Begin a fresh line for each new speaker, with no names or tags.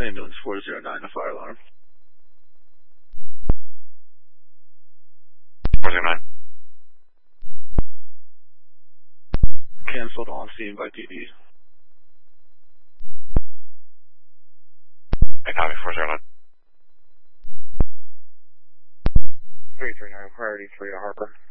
Ambulance 409, a fire alarm.
409.
Canceled on scene by PD.
I copy 409.
339, priority 3 to Harper.